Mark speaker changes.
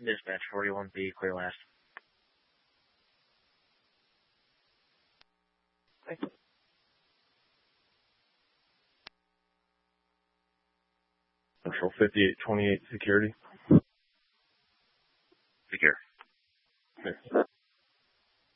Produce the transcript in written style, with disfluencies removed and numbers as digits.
Speaker 1: Dispatch 41B, clear last.
Speaker 2: Control 5828 security.
Speaker 1: Secure.
Speaker 2: Okay.